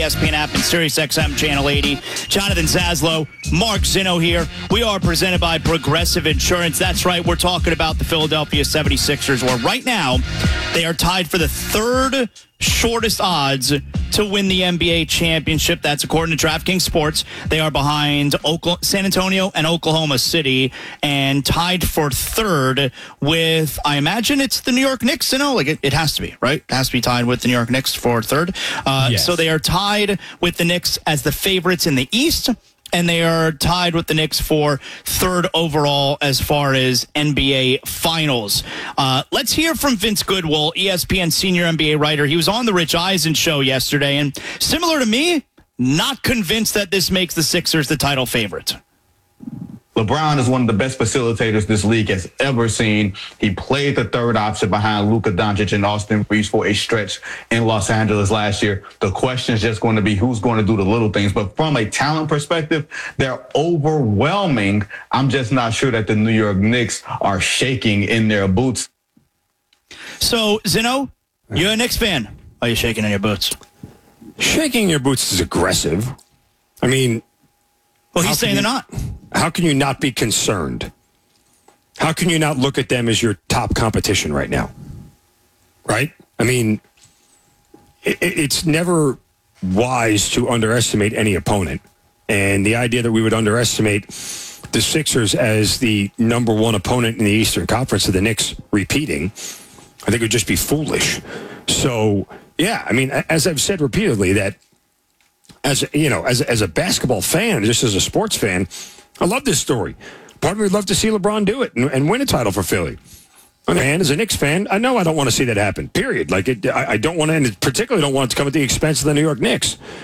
ESPN app and SiriusXM Channel 80. Jonathan Zaslow, Mark Zinno here. We are presented by Progressive Insurance. That's right, we're talking about the Philadelphia 76ers, where right now they are tied for the third shortest odds to win the NBA championship. That's according to DraftKings Sports. They are behind San Antonio and Oklahoma City and tied for third with, I imagine it's the New York Knicks. It has to be, right? It has to be tied with the New York Knicks for third. Yes. So they are tied with the Knicks as the favorites in the East, and they are tied with the Knicks for third overall as far as NBA Finals. Let's hear from Vince Goodwill, ESPN senior NBA writer. He was on the Rich Eisen show yesterday, and similar to me, not convinced that this makes the Sixers the title favorite. LeBron is one of the best facilitators this league has ever seen. He played the third option behind Luka Doncic and Austin Reeves for a stretch in Los Angeles last year. The question is just going to be who's going to do the little things. But from a talent perspective, they're overwhelming. I'm just not sure that the New York Knicks are shaking in their boots. So, Zinno, you're a Knicks fan. Are you shaking in your boots? Shaking your boots is aggressive. I mean... Well, he's saying they're not. How can you not be concerned? How can you not look at them as your top competition right now? Right? I mean, it's never wise to underestimate any opponent. And the idea that we would underestimate the Sixers as the number one opponent in the Eastern Conference of the Knicks repeating, I think would just be foolish. So, yeah, I mean, as I've said repeatedly, that as a basketball fan, just as a sports fan, I love this story. Part of me would love to see LeBron do it and win a title for Philly. And as a Knicks fan, I know I don't want to see that happen, period. I don't want to, and particularly don't want it to come at the expense of the New York Knicks.